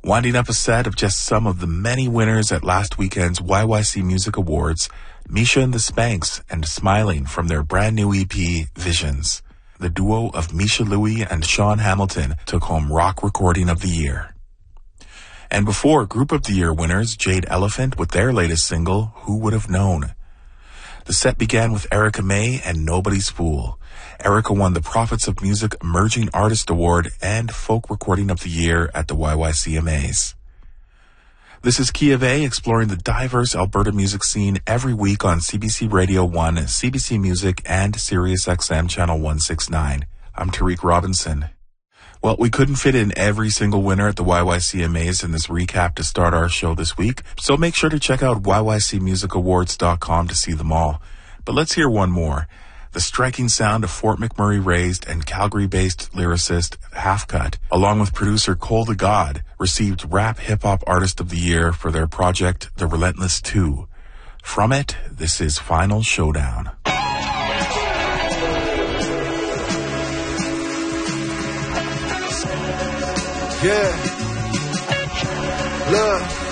Winding up a set of just some of the many winners at last weekend's YYC Music Awards, Misha and the Spanks and Smiling from their brand new EP, Visions. The duo of Misha Louie and Sean Hamilton took home Rock Recording of the Year. And before Group of the Year winners, Jade Elephant with their latest single, Who Would Have Known? The set began with Erica May and Nobody's Fool. Erica won the Prophets of Music Emerging Artist Award and Folk Recording of the Year at the YYCMAs. This is Key of A, exploring the diverse Alberta music scene every week on CBC Radio 1, CBC Music, and Sirius XM Channel 169. I'm Tariq Robinson. Well, we couldn't fit in every single winner at the YYCMAs in this recap to start our show this week, so make sure to check out yycmusicawards.com to see them all. But let's hear one more. The striking sound of Fort McMurray-raised and Calgary-based lyricist Half Cut, along with producer Cole the God, received Rap Hip Hop Artist of the Year for their project The Relentless 2. From it, this is Final Showdown. Yeah. Look.